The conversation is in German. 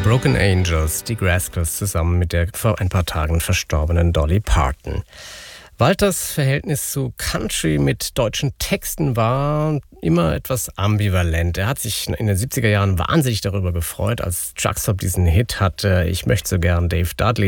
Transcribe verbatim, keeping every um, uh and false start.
Broken Angels, die Rascals zusammen mit der vor ein paar Tagen verstorbenen Dolly Parton. Walters Verhältnis zu Country mit deutschen Texten war immer etwas ambivalent. Er hat sich in den siebziger Jahren wahnsinnig darüber gefreut, als Truck Stop diesen Hit hatte, Ich möchte so gern Dave Dudley.